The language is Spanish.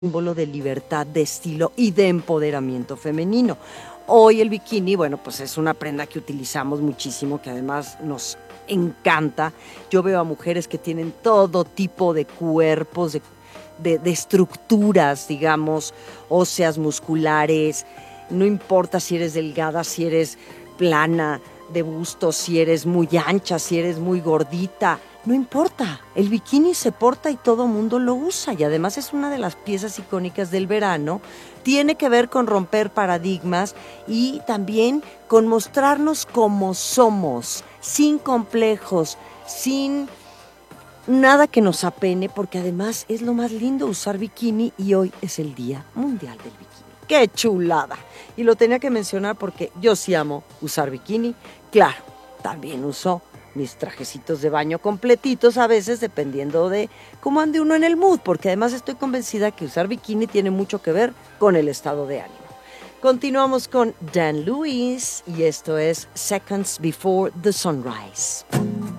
símbolo de libertad, de estilo y de empoderamiento femenino. Hoy el bikini, bueno, pues es una prenda que utilizamos muchísimo, que además nos encanta. Yo veo a mujeres que tienen todo tipo de cuerpos, de estructuras, digamos, óseas, musculares. No importa si eres delgada, si eres plana, de busto, si eres muy ancha, si eres muy gordita. No importa, el bikini se porta y todo mundo lo usa y además es una de las piezas icónicas del verano. Tiene que ver con romper paradigmas y también con mostrarnos como somos, sin complejos, sin nada que nos apene, porque además es lo más lindo usar bikini y hoy es el Día Mundial del Bikini. ¡Qué chulada! Y lo tenía que mencionar porque yo sí amo usar bikini. Claro, también uso mis trajecitos de baño completitos a veces, dependiendo de cómo ande uno en el mood, porque además estoy convencida que usar bikini tiene mucho que ver con el estado de ánimo. Continuamos con Dan Lewis y esto es Seconds Before the Sunrise.